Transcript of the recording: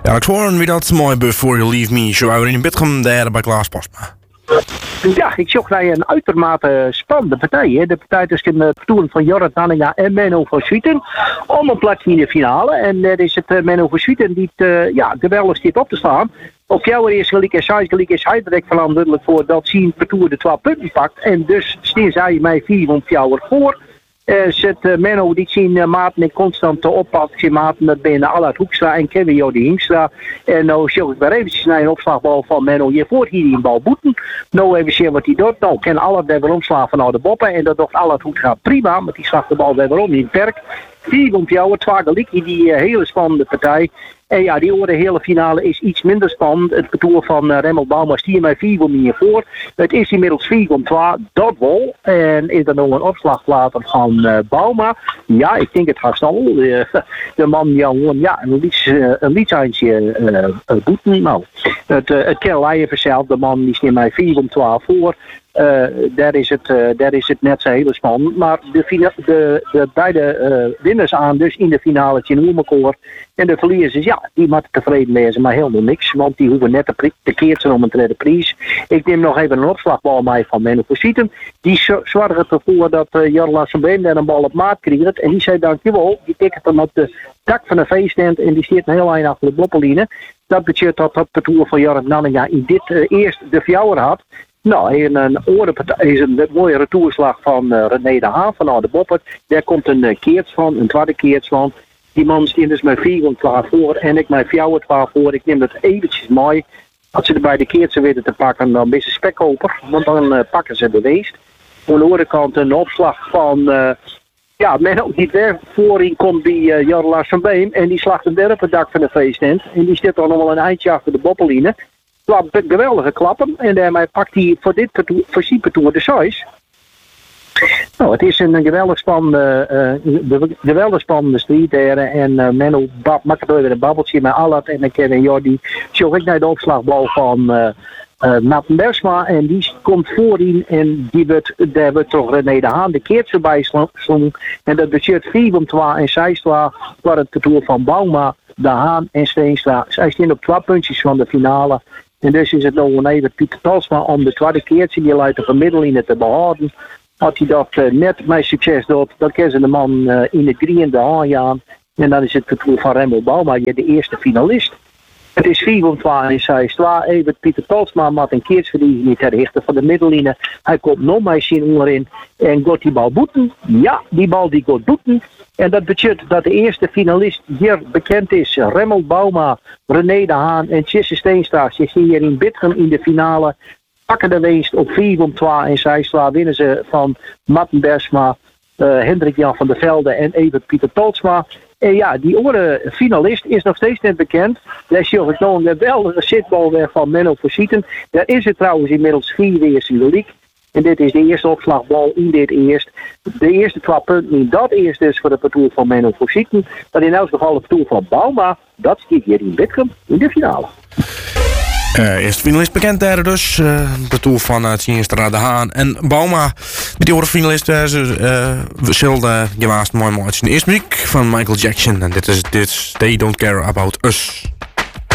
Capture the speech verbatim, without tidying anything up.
Alex Warren, wie dat mooi Before You Leave Me. Zo in Bitcom, daar bij Klaas Postma. Ja, ik zocht wij een uitermate spannende partij. Hè. De partij tussen de toeren van Jorrit Nanninga en Menno van Swieten. Om een plekje in de finale. En dat is het uh, Menno van Swieten die het uh, ja, geweldig zit op te staan. Op jouw eerste gelijk en zij gelijk is hij direct verantwoordelijk voor dat zien Partour de twee punten pakt. En dus staan zij mij vier op jou voor. Uh, zet uh, Menno die zien uh, Maarten en constant uh, oppakken. Maarten dat binnen Allard Hoekstra en Kevin Jordi Hingstra. En nou zoek ik weer eventjes naar een opslagbal van Menno. Je voor hier die een bal boeten. Nou even zien wat hij doet. Nou kan Allard weer weer omslaan van de boppen. En dat doet Allard Hoekstra prima. Maar die slag de bal weer weer om in het perk. Vier op jou, het Twagelikkie, die uh, hele spannende partij. En ja, die orde hele finale is iets minder spannend. Het parcours van uh, Remmel Bauma stier mij vier om hier voor. Het is inmiddels vier om twee, dat wel. En is er nog een opslag later van uh, Bauma. Ja, ik denk het gaat al. Uh, de man die al gewoon, ja, een lieds, uh, een liedseintje uh, uh, boeten. Nou, het, uh, het kan even zelf. De man die stier mij vier om twee voor. Uh, daar, is het, uh, daar is het net zo heel spannend. Maar de, fina- de, de beide uh, winnaars aan dus in de finale in Oermekoor. En de verliezers, ja, die moeten tevreden wezen, maar helemaal niks. Want die hoeven net te, pri- te keertsen om een tweede prijs. Ik neem nog even een opslagbal mee van Menno van Swieten. Die z- zorgt ervoor dat uh, Jan Lassenbeem daar een bal op maat krijgt. En die zei dankjewel. Die tikt hem op de dak van de feesttent en die zit een heel eind achter de blokkeline. Dat betekent dat het parcours van Jorrit Nanninga in dit uh, eerst de fjouwer had. Nou, in een orenpartij is een mooie retourslag van uh, René de Haan van de Boppert. Daar komt een uh, keerts van, een tweede keerts van. Die man stond dus met vier en twaalf voor en ik met vier en twaalf voor. Ik neem dat eventjes mooi. Als ze er bij de keertsen weten te pakken, dan is ze spekkoper. Want dan uh, pakken ze de weest. Aan de andere kant een opslag van... Uh, ja, men ook niet weer voorin komt die uh, Jan Lassenbeem. En die slacht hem weer op het dak van de feesttent. En die zit dan nog wel een eindje achter de boppeline. Klap, geweldige klappen. En daarmee pakt hij voor dit partour, voor die partour de size. Nou, het is een geweldig spannende, uh, geweldig spannende strijd daar. En uh, Menno bab, maakt er weer een babbeltje met Allard. En dan Kevin Jordi. Zoek ik naar de opslagbal van uh, uh, Maarten Bersma. En die komt voorin. En die wordt, daar wordt toch René de Haan de keert erbij slong. En dat betekent vier om twee en zes twee. Waar het partour van Bauma, de Haan en Steenstra. Zij staan op twee puntjes van de finale. En dus is het nog even Pieter Talsma om de tweede keertje die luidt de middeline te behouden. Had hij dat uh, net met succes doet, dan kan ze de man uh, in het drieënde aangaan. En dan is het parcours van Remmel Bauma, je de eerste finalist. Het is vier om twee en zes twee. Even Pieter Talsma met een keertje die niet ter richten van de middeline. Hij komt nog maar zien onderin en gaat die bal boeten. Ja, die bal die gaat boeten. En dat betekent dat de eerste finalist hier bekend is. Remmel Bauma, René de Haan en Tjesse Steenstra. Ze zien hier in Bitchem in de finale. Pakken de winst op vier om twee en zes twee. Winnen ze van Maarten Bersma, uh, Hendrik Jan van der Velde en even Pieter Talsma. En ja, die andere finalist is nog steeds net bekend. Daar zie ik nog een geweldige zitbal weer van Menno van Swieten. Daar is het trouwens inmiddels vier weer symboliek. En dit is de eerste opslagbal in dit eerst. De eerste twee punten in dat eerst dus voor de parcours van Menno van Swieten. Maar in elk geval het parcours van Bauma. Dat stiet hier in Bitchem in de finale. Uh, eerste finalist bekend daar dus. Uh, de toer van uh, Tienstra, de Haan en Bauma. Met die andere finalist uh, we zullen gewaast mooi mooi. De eerste muziek van Michael Jackson. En dit is dit They Don't Care About Us.